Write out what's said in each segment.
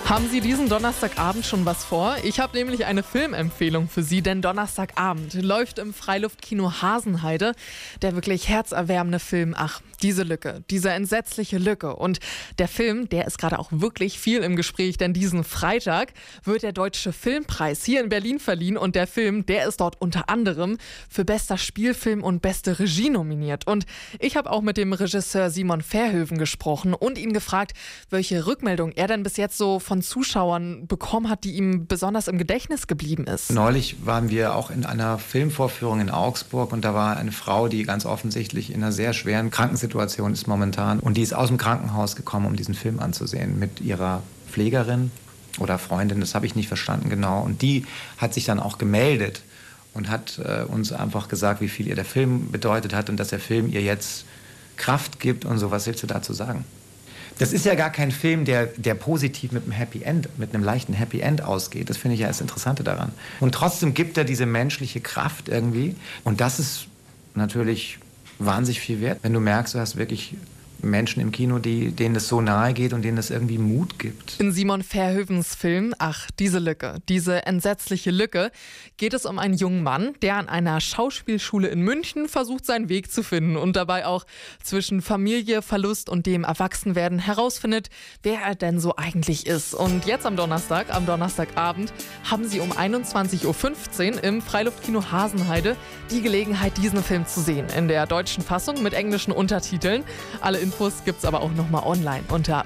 Haben Sie diesen Donnerstagabend schon was vor? Ich habe nämlich eine Filmempfehlung für Sie, denn Donnerstagabend läuft im Freiluftkino Hasenheide der wirklich herzerwärmende Film Ach, diese Lücke, diese entsetzliche Lücke. Und der Film, der ist gerade auch wirklich viel im Gespräch, denn diesen Freitag wird der Deutsche Filmpreis hier in Berlin verliehen und der Film, der ist dort unter anderem für bester Spielfilm und beste Regie nominiert. Und ich habe auch mit dem Regisseur Simon Verhoeven gesprochen und ihn gefragt, welche Rückmeldung er denn bis jetzt so von Zuschauern bekommen hat, die ihm besonders im Gedächtnis geblieben ist. Neulich waren wir auch in einer Filmvorführung in Augsburg und da war eine Frau, die ganz offensichtlich in einer sehr schweren Krankensituation ist momentan und die ist aus dem Krankenhaus gekommen, um diesen Film anzusehen mit ihrer Pflegerin oder Freundin, das habe ich nicht verstanden genau. Und die hat sich dann auch gemeldet und hat uns einfach gesagt, wie viel ihr der Film bedeutet hat und dass der Film ihr jetzt Kraft gibt und so. Was willst du dazu sagen? Das ist ja gar kein Film, der positiv mit einem Happy End, mit einem leichten Happy End ausgeht. Das finde ich ja das Interessante daran. Und trotzdem gibt er diese menschliche Kraft irgendwie. Und das ist natürlich wahnsinnig viel wert, wenn du merkst, du hast wirklich Menschen im Kino, denen das so nahe geht und denen das irgendwie Mut gibt. In Simon Verhoevens Film Ach, diese Lücke, diese entsetzliche Lücke, geht es um einen jungen Mann, der an einer Schauspielschule in München versucht, seinen Weg zu finden und dabei auch zwischen Familie, Verlust und dem Erwachsenwerden herausfindet, wer er denn so eigentlich ist. Und jetzt am Donnerstagabend, haben Sie um 21.15 Uhr im Freiluftkino Hasenheide die Gelegenheit, diesen Film zu sehen. In der deutschen Fassung mit englischen Untertiteln. Alle Infos gibt's aber auch nochmal online unter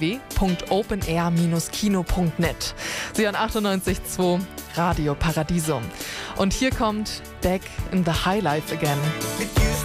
www.openair-kino.net. Sie hören 98.2 Radio Paradiso. Und hier kommt Back in the High Life Again.